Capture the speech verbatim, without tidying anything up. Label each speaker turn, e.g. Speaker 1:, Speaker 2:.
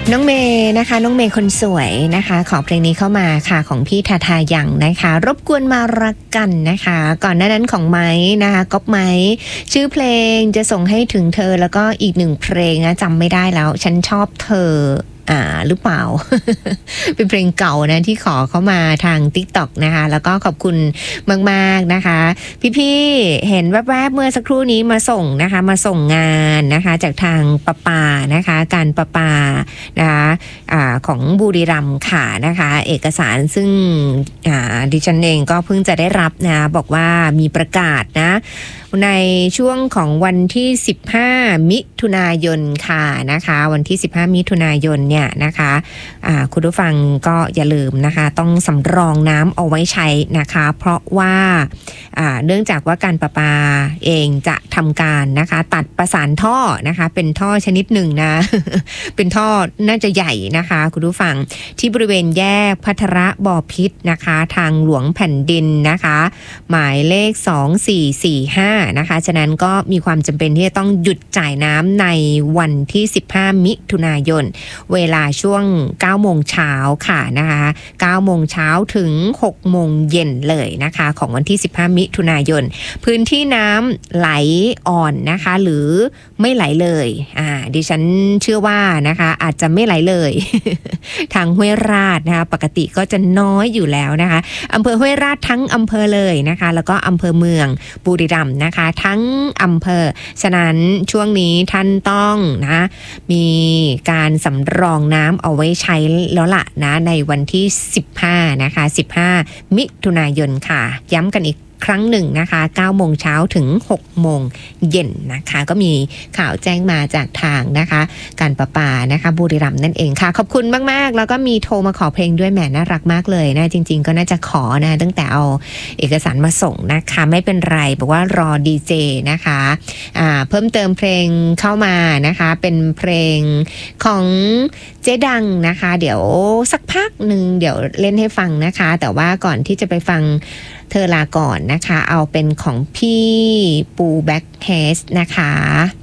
Speaker 1: น้องเมย์นะคะน้องเมย์คนสวยนะคะขอเพลงนี้เข้ามาค่ะของพี่ทาทายังนะคะรบกวนมารักกันนะคะก่อนหน้านั้นของไม้นะคะก๊อปไม้ชื่อเพลงจะส่งให้ถึงเธอแล้วก็อีกหนึ่งเพลงนะจำไม่ได้แล้วฉันชอบเธออ่าหรือเปล่า เป็นเพลงเก่านะที่ขอเข้ามาทาง TikTok นะคะแล้วก็ขอบคุณมากๆนะคะพี่ๆเห็นแวบๆเมื่อสักครู่นี้มาส่งนะคะมาส่งงานนะคะจากทางประปานะคะการประปานะคะอ่าของบุรีรัมย์ค่ะนะคะเอกสารซึ่งอ่าดิฉันเองก็เพิ่งจะได้รับนะบอกว่ามีประกาศนะในช่วงของวันที่สิบห้ามิถุนายนค่ะนะคะวันที่สิบห้ามิถุนายนเนี่ยนะคะอ่าคุณผู้ฟังก็อย่าลืมนะคะต้องสำรองน้ำเอาไว้ใช้นะคะเพราะว่าอ่าเนื่องจากว่าการประปาเองจะทำการนะคะตัดประสานท่อนะคะเป็นท่อชนิดหนึ่งนะ เป็นท่อน่าจะใหญ่นะคะคุณผู้ฟังที่บริเวณแยกพัทรบ่อพิษนะคะทางหลวงแผ่นดินนะคะหมายเลขสองสี่สี่ห้านะคะฉะนั้นก็มีความจำเป็นที่จะต้องหยุดจ่ายน้ำในวันที่สิบห้ามิถุนายนเวลาช่วงเก้าโมงเช้าค่ะนะคะเก้าโมงเช้าถึงหกโมงเย็นเลยนะคะของวันที่สิบห้ามิถุนายนพื้นที่น้ำไหลอ่อนนะคะหรือไม่ไหลเลยอ่าดิฉันเชื่อว่านะคะอาจจะไม่ไหลเลย ทางห้วยราชนะคะปกติก็จะน้อยอยู่แล้วนะคะอำเภอห้วยราชทั้งอำเภอเลยนะคะแล้วก็อำเภอเมืองบุรีรัมย์นะคะทั้งอำเภอฉะนั้นช่วงนี้ท่านต้องนะมีการสำรองน้ำเอาไว้ใช้แล้วล่ะนะในวันที่สิบห้านะคะสิบห้ามิถุนายนค่ะย้ำกันอีกครั้งหนึ่งนะคะเก้าโมงเช้าถึงหกโมงเย็นนะคะก็มีข่าวแจ้งมาจากทางนะคะการประปานะคะบุรีรัมย์นั่นเองค่ะขอบคุณมากๆแล้วก็มีโทรมาขอเพลงด้วยแหมน่ารักมากเลยนะจริงๆก็น่าจะขอนะตั้งแต่เอาเอกสารมาส่งนะคะไม่เป็นไรบอกว่ารอดีเจนะคะอ่าเพิ่มเติมเพลงเข้ามานะคะเป็นเพลงของเจ๊ดังนะคะเดี๋ยวสักพักหนึ่งเดี๋ยวเล่นให้ฟังนะคะแต่ว่าก่อนที่จะไปฟังเธอลาก่อนนะคะเอาเป็นของพี่ปูแบ็คเฮสนะคะ